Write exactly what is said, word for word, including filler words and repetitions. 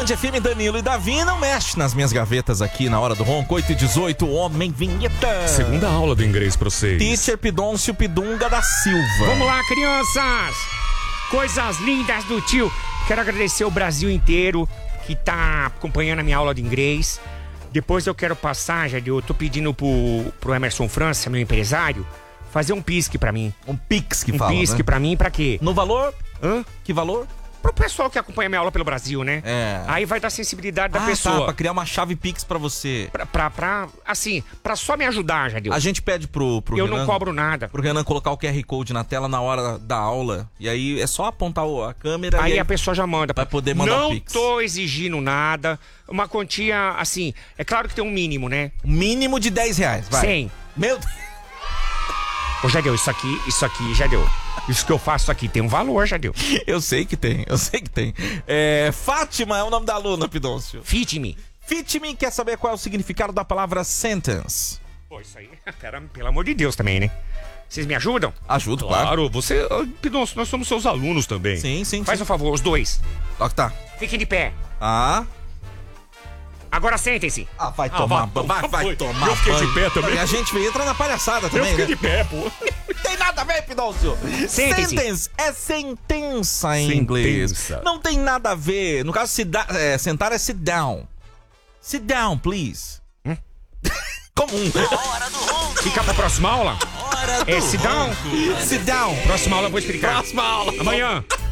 Band F M, Danilo e Davi. Não mexe nas minhas gavetas aqui na hora do ronco. Oito e dezoito, homem vinheta. Segunda aula do inglês pra vocês. Teacher Pidoncio Pidunga da Silva. Vamos lá, crianças. Coisas lindas do tio. Quero agradecer o Brasil inteiro que tá acompanhando a minha aula de inglês. Depois eu quero passar, já eu tô pedindo pro, pro Emerson França, meu empresário, fazer um pisque pra mim. Um pix que um fala, Um pisque né? pra mim, pra quê? No valor? Hã? Que valor? Pro pessoal que acompanha minha aula pelo Brasil, né? É. Aí vai dar sensibilidade da ah, pessoa. Tá, pra criar uma chave pix pra você. Pra, pra, pra, assim, pra só me ajudar, Jadeu. A gente pede pro, pro Eu Renan, não cobro nada. Pro Renan colocar o Q R Code na tela na hora da aula. E aí é só apontar a câmera Aí, e aí a pessoa já manda. vai poder mandar Não o pix. tô exigindo nada. Uma quantia, assim, é claro que tem um mínimo, né? Mínimo de dez reais, vai. cem. Meu Deus. Ô, Jadeu, isso aqui, isso aqui, Jadeu. Isso que eu faço aqui tem um valor, Jadeu. Eu sei que tem, eu sei que tem. É, Fátima é o nome da aluna, Pidoncio. Fit-me. Fit-me quer saber qual é o significado da palavra sentence. Pô, isso aí, pera, pelo amor de Deus também, né? Vocês me ajudam? Ajudo, claro. Claro, você... Pidoncio, nós somos seus alunos também. Sim, sim, Faz sim. um favor, os dois. Ó que tá. Fiquem de pé. Ah. Agora sentem-se. Ah, vai Ah, tomar, vai- vai, vai foi. tomar Eu fiquei de banho. pé também. E a gente entra na palhaçada Eu também, fiquei né? de pé, pô. Não tem nada a ver, Pidoncio. Sentem-se. Sentence é sentença em Sentença. inglês. Não tem nada a ver. No caso, sit da- é, sentar é sit down. Sit down, please. Hum? Comum. Fica pra próxima aula? Hora do É sit down? Sit down. Próxima aula eu vou explicar. Próxima aula. Amanhã.